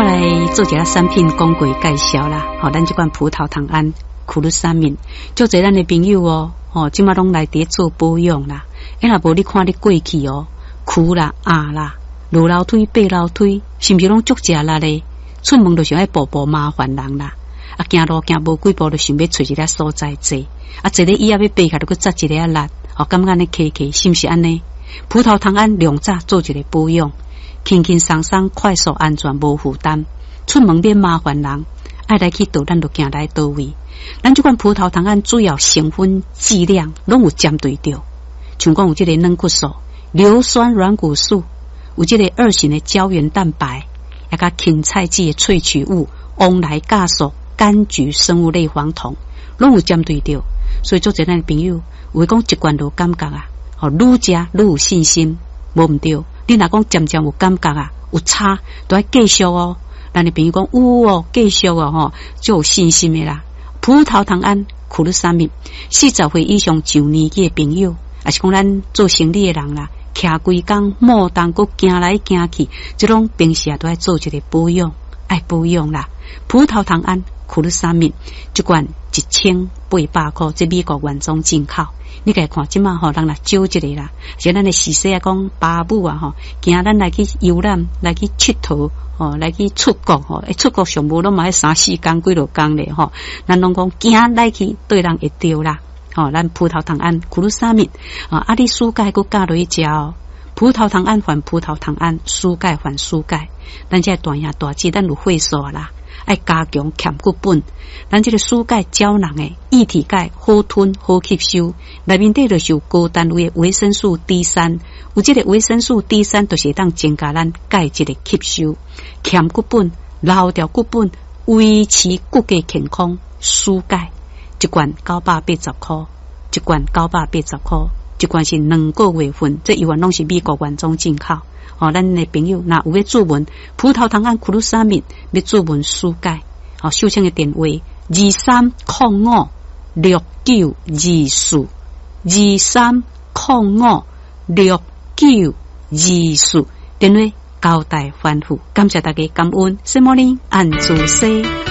我来做一个产品广告介绍啦。咱这款葡萄糖胺苦鲁沙敏，就侪咱的朋友即马拢来伫做保养啦。若无你看你过去苦啦、压啦、落楼梯、爬楼梯，是毋是拢足食力咧？出门就想要步步麻烦人啦。行路行无几步就想要找一个所在坐，坐咧椅仔要爬起来就去扎一个力，感觉安尼客是毋是安尼？葡萄糖胺两早做一个保养，轻轻松松、快速、安全、无负担，出门免麻烦人。爱来去倒，咱就行来倒位。咱这款葡萄糖胺主要成分剂量拢有针对着，像讲有这个软骨素、硫酸软骨素，有这个二型的胶原蛋白，也甲芹菜籽的萃取物翁来酵素、柑橘生物类黄酮，拢有针对着。所以做这咱的朋友，有讲一罐就感觉愈食愈有信心，无毋对。你若讲渐渐有感觉有差，都要继续咱的朋友讲有继续就有信心的啦。葡萄糖胺苦鲁沙敏，40岁以上上年纪的朋友，也是讲咱做生意的人啦，徛规工莫当搁行来行去，这种平时都要做一个保养，爱保养啦。葡萄糖胺苦鲁沙敏一罐1800块，这美国原装进口。你家看即马人来少一个啦，像咱的时势讲爸母惊咱来去游览，来去佚佗来去出国出国上无拢嘛要3-4天几落天咧咱拢讲惊来去对人会着啦咱葡萄糖胺苦鲁沙敏你输钙佮加落去食葡萄糖胺还葡萄糖胺，输钙还输钙。咱这大兄大姐咱有会数啦，爱加强欠骨本。咱这个输钙胶囊的液体钙好吞好吸收，内面底就是有高单位的维生素 D3， 有这个维生素 D3 就是当增加咱钙质的吸收，欠骨本、留掉骨本，维持骨骼健康。输钙一罐980块，一罐980块。一罐是2个月份，这一罐拢是美国原装进口。咱的朋友若有要注文葡萄糖胺苦鲁沙敏，要注文输钙，收听的电话23056924 23056924，电话交代反复。感谢大家感恩，什么呢？按住西。